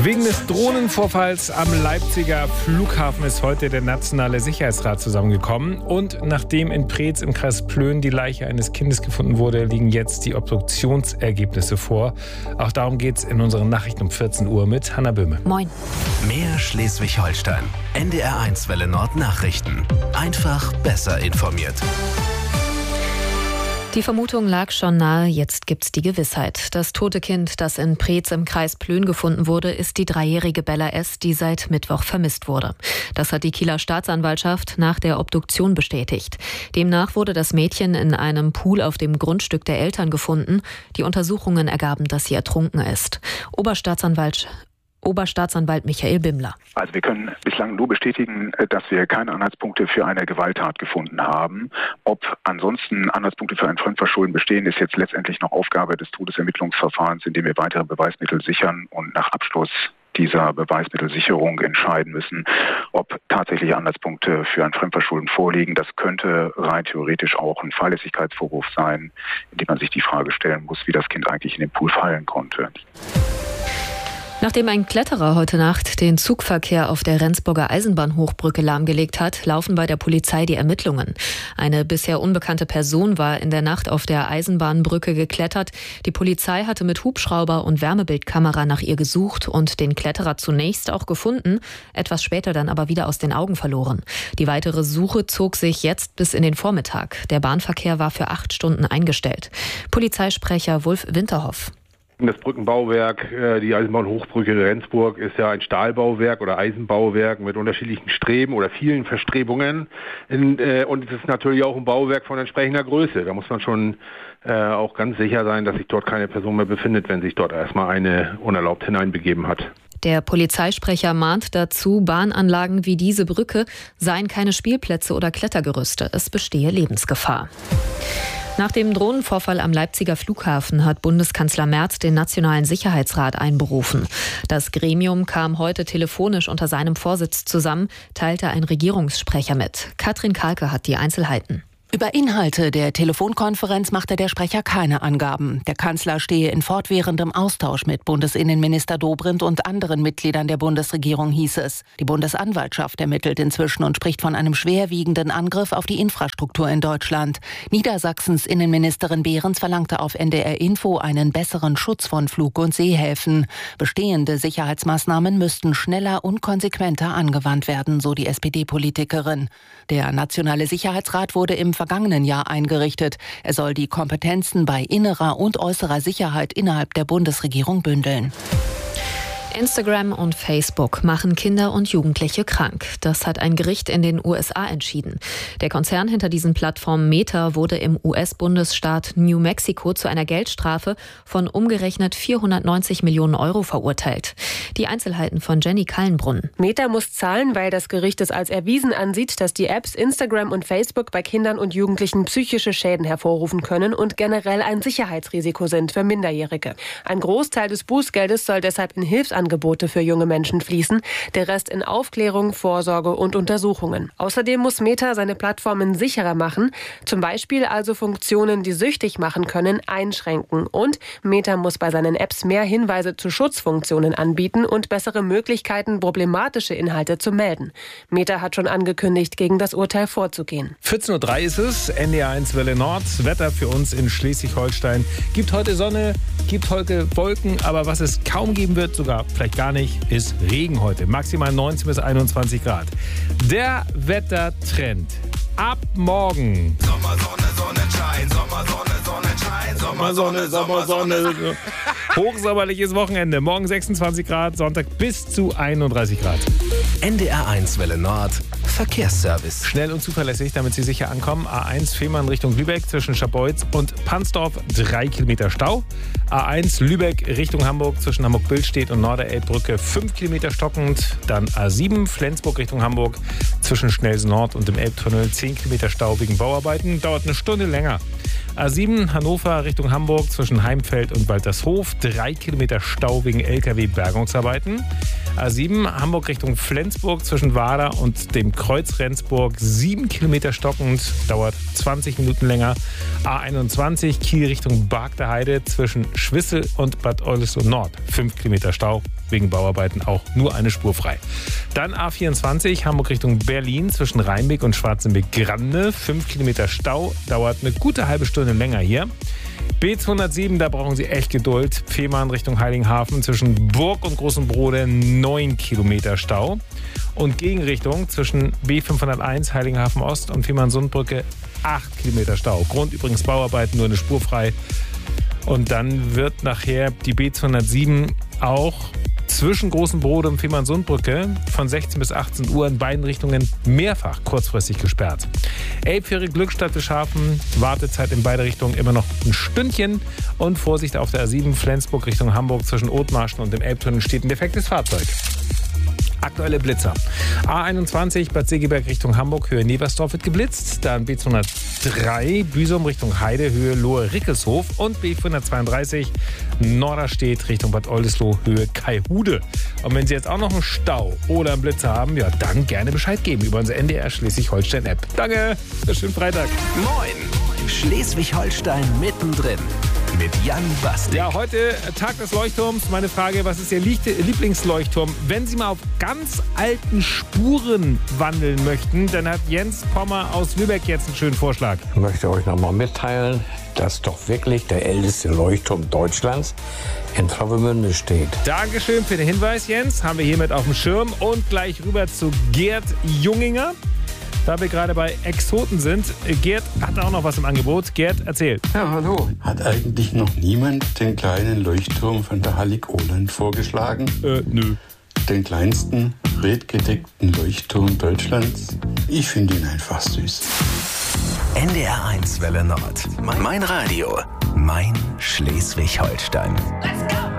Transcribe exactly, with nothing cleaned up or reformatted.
Wegen des Drohnenvorfalls am Leipziger Flughafen ist heute der Nationale Sicherheitsrat zusammengekommen. Und nachdem in Preetz im Kreis Plön die Leiche eines Kindes gefunden wurde, liegen jetzt die Obduktionsergebnisse vor. Auch darum geht es in unseren Nachrichten um vierzehn Uhr mit Hanna Böhme. Moin. Mehr Schleswig-Holstein. N D R eins Welle Nord Nachrichten. Einfach besser informiert. Die Vermutung lag schon nahe, jetzt gibt's die Gewissheit. Das tote Kind, das in Preetz im Kreis Plön gefunden wurde, ist die dreijährige Bella S., die seit Mittwoch vermisst wurde. Das hat die Kieler Staatsanwaltschaft nach der Obduktion bestätigt. Demnach wurde das Mädchen in einem Pool auf dem Grundstück der Eltern gefunden. Die Untersuchungen ergaben, dass sie ertrunken ist. Oberstaatsanwalt Oberstaatsanwalt Michael Bimmler. Also wir können bislang nur bestätigen, dass wir keine Anhaltspunkte für eine Gewalttat gefunden haben. Ob ansonsten Anhaltspunkte für ein Fremdverschulden bestehen, ist jetzt letztendlich noch Aufgabe des Todesermittlungsverfahrens, indem wir weitere Beweismittel sichern und nach Abschluss dieser Beweismittelsicherung entscheiden müssen, ob tatsächliche Anhaltspunkte für ein Fremdverschulden vorliegen. Das könnte rein theoretisch auch ein Fahrlässigkeitsvorwurf sein, indem man sich die Frage stellen muss, wie das Kind eigentlich in den Pool fallen konnte. Nachdem ein Kletterer heute Nacht den Zugverkehr auf der Rendsburger Eisenbahnhochbrücke lahmgelegt hat, laufen bei der Polizei die Ermittlungen. Eine bisher unbekannte Person war in der Nacht auf der Eisenbahnbrücke geklettert. Die Polizei hatte mit Hubschrauber und Wärmebildkamera nach ihr gesucht und den Kletterer zunächst auch gefunden, etwas später dann aber wieder aus den Augen verloren. Die weitere Suche zog sich jetzt bis in den Vormittag. Der Bahnverkehr war für acht Stunden eingestellt. Polizeisprecher Wulf Winterhoff. Das Brückenbauwerk, die Eisenbahnhochbrücke Rendsburg, ist ja ein Stahlbauwerk oder Eisenbauwerk mit unterschiedlichen Streben oder vielen Verstrebungen. Und es ist natürlich auch ein Bauwerk von entsprechender Größe. Da muss man schon auch ganz sicher sein, dass sich dort keine Person mehr befindet, wenn sich dort erstmal eine unerlaubt hineinbegeben hat. Der Polizeisprecher mahnt dazu, Bahnanlagen wie diese Brücke seien keine Spielplätze oder Klettergerüste. Es bestehe Lebensgefahr. Nach dem Drohnenvorfall am Leipziger Flughafen hat Bundeskanzler Merz den Nationalen Sicherheitsrat einberufen. Das Gremium kam heute telefonisch unter seinem Vorsitz zusammen, teilte ein Regierungssprecher mit. Katrin Kalke hat die Einzelheiten. Über Inhalte der Telefonkonferenz machte der Sprecher keine Angaben. Der Kanzler stehe in fortwährendem Austausch mit Bundesinnenminister Dobrindt und anderen Mitgliedern der Bundesregierung, hieß es. Die Bundesanwaltschaft ermittelt inzwischen und spricht von einem schwerwiegenden Angriff auf die Infrastruktur in Deutschland. Niedersachsens Innenministerin Behrens verlangte auf N D R Info einen besseren Schutz von Flug- und Seehäfen. Bestehende Sicherheitsmaßnahmen müssten schneller und konsequenter angewandt werden, so die S P D-Politikerin. Der Nationale Sicherheitsrat wurde im vergangenen Jahr eingerichtet. Er soll die Kompetenzen bei innerer und äußerer Sicherheit innerhalb der Bundesregierung bündeln. Instagram und Facebook machen Kinder und Jugendliche krank. Das hat ein Gericht in den U S A entschieden. Der Konzern hinter diesen Plattformen Meta wurde im U S-Bundesstaat New Mexico zu einer Geldstrafe von umgerechnet vierhundertneunzig Millionen Euro verurteilt. Die Einzelheiten von Jenny Kallenbrunn. Meta muss zahlen, weil das Gericht es als erwiesen ansieht, dass die Apps Instagram und Facebook bei Kindern und Jugendlichen psychische Schäden hervorrufen können und generell ein Sicherheitsrisiko sind für Minderjährige. Ein Großteil des Bußgeldes soll deshalb in Hilfsangebote für junge Menschen fließen, der Rest in Aufklärung, Vorsorge und Untersuchungen. Außerdem muss Meta seine Plattformen sicherer machen, zum Beispiel also Funktionen, die süchtig machen können, einschränken. Und Meta muss bei seinen Apps mehr Hinweise zu Schutzfunktionen anbieten und bessere Möglichkeiten, problematische Inhalte zu melden. Meta hat schon angekündigt, gegen das Urteil vorzugehen. vierzehn Uhr drei ist es, N D R eins Welle Nord. Wetter für uns in Schleswig-Holstein. Gibt heute Sonne, gibt heute Wolken, aber was es kaum geben wird, sogar vielleicht gar nicht, ist Regen heute. Maximal neunzehn bis einundzwanzig Grad. Der Wettertrend. Ab morgen. Sommersonne, Sonnenschein, Sommersonne, Sonnenschein, Sommersonne, Sommersonne. Hochsommerliches Wochenende. Morgen sechsundzwanzig Grad, Sonntag bis zu einunddreißig Grad. N D R eins Welle Nord. Verkehrsservice. Schnell und zuverlässig, damit Sie sicher ankommen. A eins Fehmarn Richtung Lübeck zwischen Schabolz und Pansdorf, drei Kilometer Stau. A eins Lübeck Richtung Hamburg zwischen Hamburg-Billstedt und Norderelbbrücke, fünf Kilometer stockend. Dann A sieben Flensburg Richtung Hamburg zwischen Schnelsen Nord und dem Elbtunnel, zehn Kilometer Stau wegen Bauarbeiten. Dauert eine Stunde länger. A sieben Hannover Richtung Hamburg zwischen Heimfeld und Waltershof, drei Kilometer Stau wegen L K W-Bergungsarbeiten. A sieben Hamburg Richtung Flensburg zwischen Wader und dem Kreuz Rendsburg. sieben Kilometer stockend, dauert zwanzig Minuten länger. A einundzwanzig Kiel Richtung Bargteheide zwischen Schwissel und Bad Oldesloe Nord. fünf Kilometer Stau, wegen Bauarbeiten auch nur eine Spur frei. Dann A vierundzwanzig Hamburg Richtung Berlin zwischen Rheinbeck und Schwarzenbeck-Grande. fünf Kilometer Stau, dauert eine gute halbe Stunde länger hier. B zweihundertsieben, da brauchen Sie echt Geduld. Fehmarn Richtung Heiligenhafen zwischen Burg und Großem Brode neun Kilometer Stau. Und Gegenrichtung zwischen B fünfhunderteins Heiligenhafen Ost und Fehmarn-Sundbrücke acht Kilometer Stau. Grund übrigens Bauarbeiten, nur eine Spur frei. Und dann wird nachher die B zweihundertsieben auch zwischen Großem Brode und Fehmarn-Sundbrücke von sechzehn bis achtzehn Uhr in beiden Richtungen mehrfach kurzfristig gesperrt. Elbfähre Glückstadt Bischhafen, Wartezeit in beide Richtungen immer noch ein Stündchen. Und Vorsicht auf der A sieben Flensburg Richtung Hamburg zwischen Othmarschen und dem Elbtunnel steht ein defektes Fahrzeug. Aktuelle Blitzer. A einundzwanzig Bad Segeberg Richtung Hamburg, Höhe Neversdorf wird geblitzt. Dann B zweihundertdrei Büsum Richtung Heide, Höhe Lohe-Rickelshof. Und B vierhundertzweiunddreißig Norderstedt Richtung Bad Oldesloe, Höhe Kaihude. Und wenn Sie jetzt auch noch einen Stau oder einen Blitzer haben, ja, dann gerne Bescheid geben über unsere N D R Schleswig-Holstein-App. Danke, schönen Freitag. Moin, Schleswig-Holstein mittendrin. Mit Jan Bastik. Ja, heute Tag des Leuchtturms. Meine Frage, was ist Ihr Lieblingsleuchtturm? Wenn Sie mal auf ganz alten Spuren wandeln möchten, dann hat Jens Pommer aus Lübeck jetzt einen schönen Vorschlag. Ich möchte euch noch mal mitteilen, dass doch wirklich der älteste Leuchtturm Deutschlands in Travemünde steht. Dankeschön für den Hinweis, Jens. Haben wir hiermit auf dem Schirm. Und gleich rüber zu Gerd Junginger. Da wir gerade bei Exoten sind, Gerd hat auch noch was im Angebot. Gerd, erzähl. Ja, hallo. Hat eigentlich noch niemand den kleinen Leuchtturm von der Hallig Oland vorgeschlagen? Äh, nö. Den kleinsten, redgedeckten Leuchtturm Deutschlands? Ich finde ihn einfach süß. N D R eins Welle Nord. Mein Radio. Mein Schleswig-Holstein. Let's go!